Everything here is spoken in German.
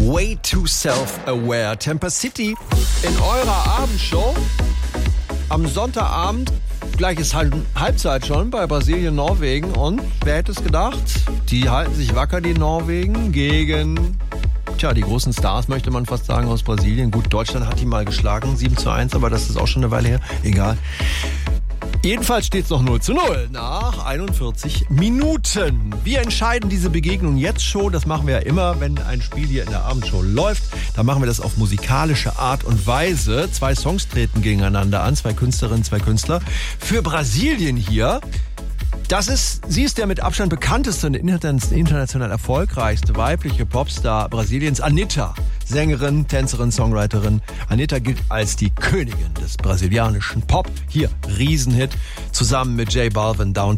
Way too self-aware. Temper City in eurer Abendshow am Sonntagabend. Gleich ist Halbzeit schon bei Brasilien, Norwegen. Und wer hätte es gedacht? Die halten sich wacker, die Norwegen, gegen die großen Stars, möchte man fast sagen, aus Brasilien. Gut, Deutschland hat die mal geschlagen, 7-1, aber das ist auch schon eine Weile her. Egal. Jedenfalls steht es noch 0-0 nach 41 Minuten. Wir entscheiden diese Begegnung jetzt schon. Das machen wir ja immer, wenn ein Spiel hier in der Abendshow läuft. Dann machen wir das auf musikalische Art und Weise. 2 Songs treten gegeneinander an, 2 Künstlerinnen, 2 Künstler. Für Brasilien hier, sie ist der mit Abstand bekannteste und international erfolgreichste weibliche Popstar Brasiliens, Anitta. Sängerin, Tänzerin, Songwriterin. Anitta gilt als die Königin des brasilianischen Pop. Hier, Riesenhit, zusammen mit J Balvin, Downtown.